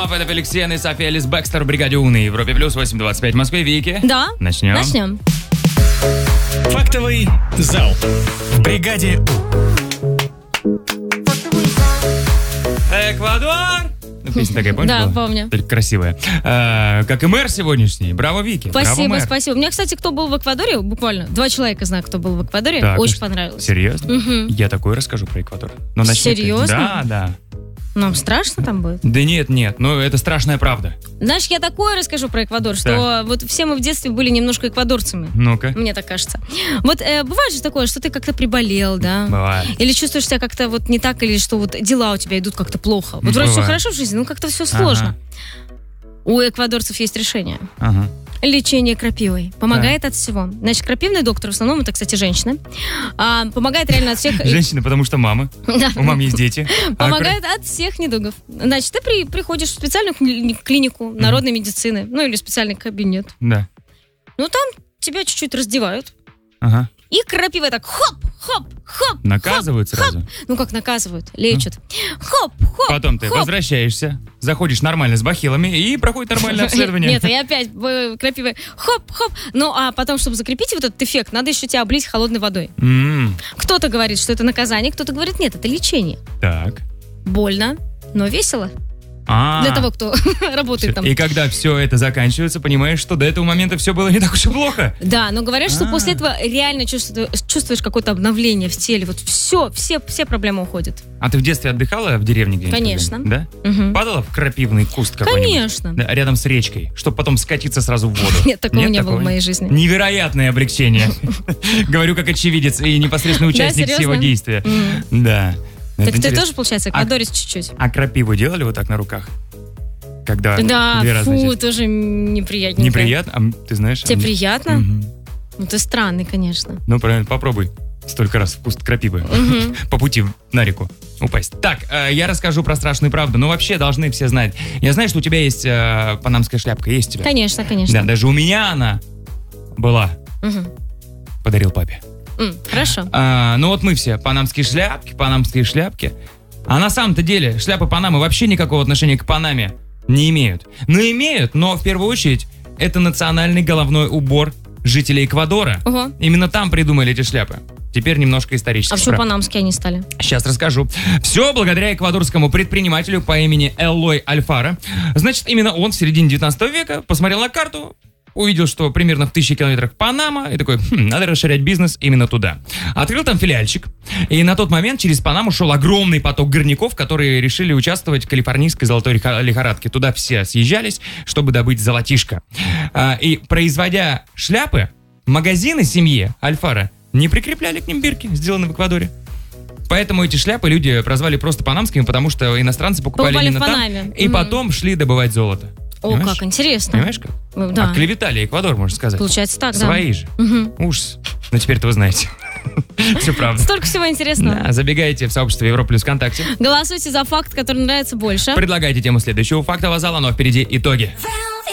Love, это Феликс Сен и София Элис Бекстер в бригаде У на Европе Плюс 8:25 в Москве. Вики. Да. Начнем. Фактовый зал в бригаде У. Эквадор! Песня такая, помнишь? Да, была? помню. Только красивая. Как и мэр сегодняшний. Браво, Вики. Спасибо, Браво, мэр. спасибо. У меня, кстати, кто был в Эквадоре, буквально 2 человека знаю, кто был в Эквадоре. Так, Очень понравилось. Серьезно? Мгм. Я такое расскажу про Эквадор. Но начни ты. Серьезно? Да. Нам страшно там будет? Да нет, но это страшная правда. Знаешь, я такое расскажу про Эквадор, что вот все мы в детстве были немножко эквадорцами. Ну-ка. Мне так кажется. Вот бывает же такое, что ты как-то приболел, да? Бывает. Или чувствуешь себя как-то вот не так, или что вот дела у тебя идут как-то плохо. Вот вроде все Бывает. хорошо в жизни, но как-то все сложно. У эквадорцев есть решение. Ага. Лечение крапивой. Помогает от всего. Значит, крапивный доктор, в основном это, кстати, женщины. Помогает реально от всех... Женщины, потому что мамы. Да. У мам есть дети. Помогает от всех недугов. Значит, ты приходишь в специальную клинику народной медицины, ну или специальный кабинет. Да. Ну, там тебя чуть-чуть раздевают. Ага. И крапивой так хоп. Наказывают хоп, сразу? хоп. Ну, как наказывают? Лечат. Хоп. Потом ты хоп. возвращаешься, заходишь нормально с бахилами и проходит нормальное обследование. Нет, и опять крапивой хоп. Ну, а потом, чтобы закрепить вот этот эффект, надо еще тебя облить холодной водой. Кто-то говорит, что это наказание, кто-то говорит, нет, это лечение. Так. Больно, но весело. Для того, кто работает там. И когда все это заканчивается, понимаешь, что до этого момента все было не так уж и плохо. Да, но говорят, что после этого реально чувствуешь какое-то обновление в теле. Вот все проблемы уходят. А ты в детстве отдыхала в деревне где-нибудь? Конечно. Да? Мгм. Падала в крапивный куст какой-нибудь? Конечно. Да, рядом с речкой, чтобы потом скатиться сразу в воду. Нет, такого не было такого? в моей жизни. Невероятное облегчение. Говорю как очевидец и непосредственный участник серьезно? всего действия. Да. Так Это ты интересно. тоже, получается, эквадорец чуть-чуть? А крапиву делали вот так на руках? Когда Да, две разные фу, части? тоже неприятненько. Неприятно? А ты знаешь? Тебе приятно? Мгм. Ну, ты странный, конечно. Ну, правильно, попробуй. Столько раз в куст крапивы. По пути на реку упасть. Так, я расскажу про страшную правду. Ну, вообще, должны все знать. Я знаю, что у тебя есть панамская шляпка. Есть у тебя? Конечно. Да, даже у меня она была. Мгм. Подарил папе. Хорошо. Ну, вот мы все панамские шляпки. А на самом-то деле шляпы Панамы вообще никакого отношения к Панаме не имеют. Но в первую очередь это национальный головной убор жителей Эквадора. Ого. Именно там придумали эти шляпы. Теперь немножко исторически. А почему панамские они стали? Сейчас расскажу. Все благодаря эквадорскому предпринимателю по имени Элой Альфара. Значит, именно он в середине 19 века посмотрел на карту, увидел, что примерно в 1000 километрах Панама, и такой, надо расширять бизнес именно туда. Открыл там филиальчик, и на тот момент через Панаму шел огромный поток горняков, которые решили участвовать в калифорнийской золотой лихорадке. Туда все съезжались, чтобы добыть золотишко. И производя шляпы, магазины семьи Альфара не прикрепляли к ним бирки, сделанные в Эквадоре. Поэтому эти шляпы люди прозвали просто панамскими, потому что иностранцы покупали Покупали именно в там, Панаме. и потом шли добывать золото. О, Понимаешь? как интересно. Понимаешь как? Да. Оклеветали Эквадор, можно сказать. Получается так, да. Свои же. Ужас. Но теперь-то вы знаете. Все правда. Столько всего интересного. Да, забегайте в сообщество Европа Плюс ВКонтакте. Голосуйте за факт, который нравится больше. Предлагайте тему следующего фактового зала, но впереди итоги.